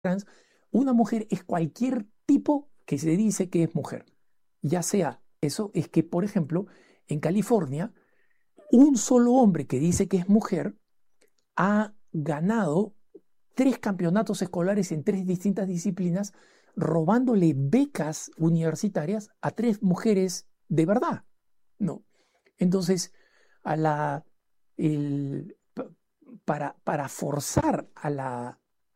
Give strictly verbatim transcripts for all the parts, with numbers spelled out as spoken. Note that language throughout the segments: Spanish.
trans, una mujer es cualquier tipo que se dice que es mujer. Ya sea, eso es que, por ejemplo, en California, un solo hombre que dice que es mujer ha ganado tres campeonatos escolares en tres distintas disciplinas, robándole becas universitarias a tres mujeres de verdad, ¿no? Entonces, a la, el, para, para forzar a la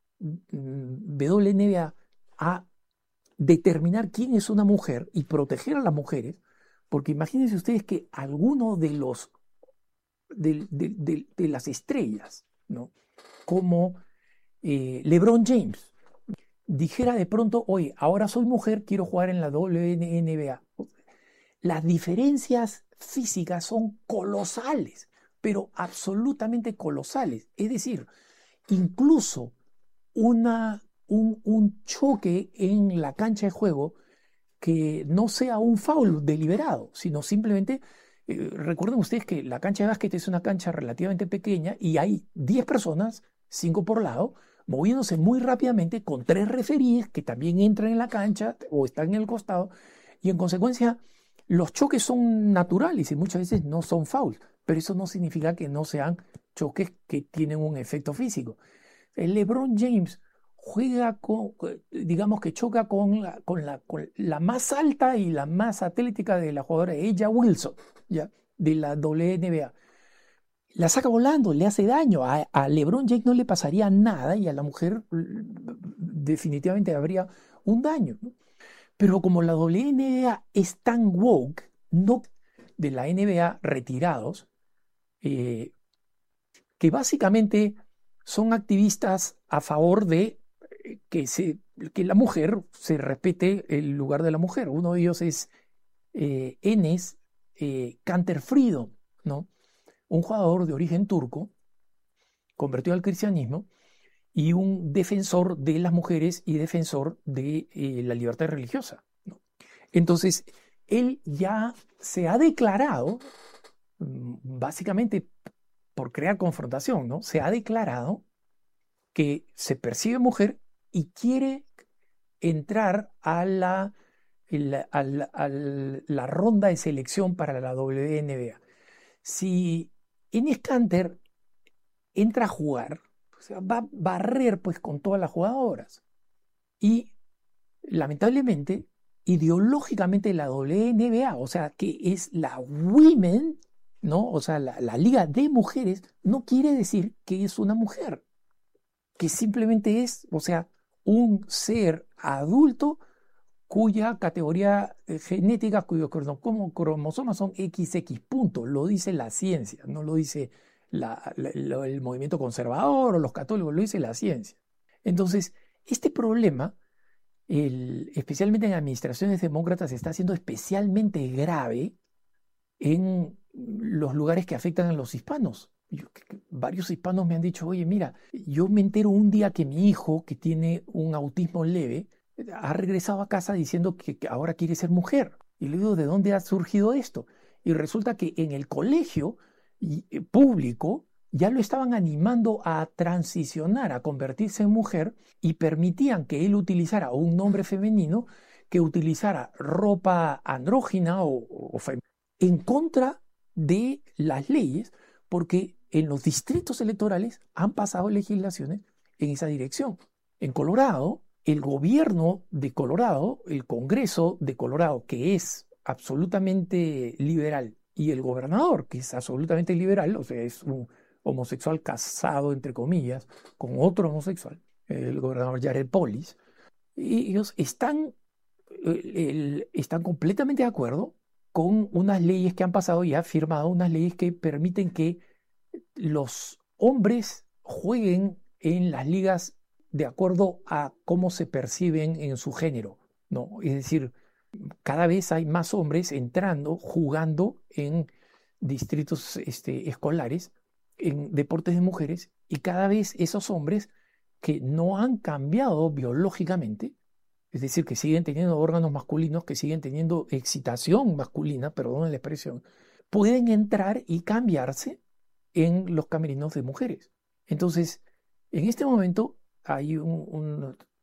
W N B A a determinar quién es una mujer y proteger a las mujeres, porque imagínense ustedes que alguno de los de, de, de, de las estrellas, ¿no? Como eh, LeBron James, dijera de pronto, oye, ahora soy mujer, quiero jugar en la W N B A. Las diferencias físicas son colosales, pero absolutamente colosales. Es decir, incluso una, un, un choque en la cancha de juego que no sea un foul deliberado, sino simplemente, eh, recuerden ustedes que la cancha de básquet es una cancha relativamente pequeña y hay diez personas, cinco por lado, moviéndose muy rápidamente con tres referíes que también entran en la cancha o están en el costado, y en consecuencia los choques son naturales y muchas veces no son fouls, pero eso no significa que no sean choques que tienen un efecto físico. El LeBron James juega con, digamos que choca con la, con la, con la más alta y la más atlética de la jugadora, ella Wilson, ¿ya? De la W N B A. La saca volando, le hace daño. A, a LeBron James no le pasaría nada y a la mujer definitivamente habría un daño, ¿no? Pero como la W N B A es tan woke, no de la N B A retirados, eh, que básicamente son activistas a favor de eh, que, se, que la mujer se respete el lugar de la mujer. Uno de ellos es eh, Enes eh, Kanter Freedom, ¿no? Un jugador de origen turco, convertido al cristianismo, y un defensor de las mujeres y defensor de eh, la libertad religiosa, ¿no? Entonces, él ya se ha declarado, básicamente por crear confrontación, ¿no? Se ha declarado que se percibe mujer y quiere entrar a la, la, a la, a la ronda de selección para la W N B A. Si Enes Kanter entra a jugar, o sea, va a barrer pues con todas las jugadoras. Y lamentablemente, ideológicamente la W N B A, o sea, que es la Women, ¿no? O sea, la, la liga de mujeres, no quiere decir que es una mujer, que simplemente es, o sea, un ser adulto cuya categoría eh, genética, cuyos cromosomas son equis equis, punto. Lo dice la ciencia, no lo dice la, la, la, el movimiento conservador o los católicos, lo dice la ciencia. Entonces, este problema, el, especialmente en administraciones demócratas, está siendo especialmente grave en los lugares que afectan a los hispanos. Yo, varios hispanos me han dicho, oye, mira, yo me entero un día que mi hijo, que tiene un autismo leve, ha regresado a casa diciendo que, que ahora quiere ser mujer. Y le digo, ¿de dónde ha surgido esto? Y resulta que en el colegio y, eh, público ya lo estaban animando a transicionar, a convertirse en mujer, y permitían que él utilizara un nombre femenino, que utilizara ropa andrógina o, o femenina, en contra de las leyes, porque en los distritos electorales han pasado legislaciones en esa dirección. En Colorado, el gobierno de Colorado, el Congreso de Colorado, que es absolutamente liberal, y el gobernador, que es absolutamente liberal, o sea, es un homosexual casado, entre comillas, con otro homosexual, el gobernador Jared Polis, y ellos están, el, están completamente de acuerdo con unas leyes que han pasado y ha firmado unas leyes que permiten que los hombres jueguen en las ligas de acuerdo a cómo se perciben en su género, ¿no? Es decir, cada vez hay más hombres entrando, jugando en distritos este, escolares, en deportes de mujeres, y cada vez esos hombres que no han cambiado biológicamente, es decir, que siguen teniendo órganos masculinos, que siguen teniendo excitación masculina, perdón la expresión, pueden entrar y cambiarse en los camerinos de mujeres. Entonces, en este momento hay un, un